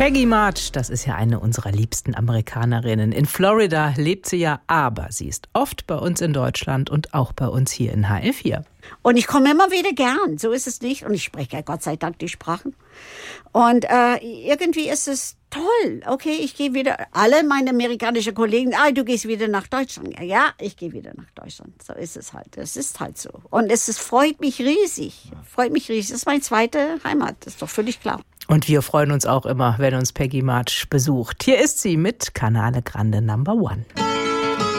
Peggy March, das ist ja eine unserer liebsten Amerikanerinnen. In Florida lebt sie ja, aber sie ist oft bei uns in Deutschland und auch bei uns hier in HR4. Und ich komme immer wieder gern, so ist es nicht. Und ich spreche ja Gott sei Dank die Sprachen. Und irgendwie ist es toll. Okay, ich gehe wieder, alle meine amerikanischen Kollegen, du gehst wieder nach Deutschland. Ja, ich gehe wieder nach Deutschland. So ist es halt. Es ist halt so. Und freut mich riesig. Das ist meine zweite Heimat. Das ist doch völlig klar. Und wir freuen uns auch immer, wenn uns Peggy March besucht. Hier ist sie mit Canale Grande No. 1.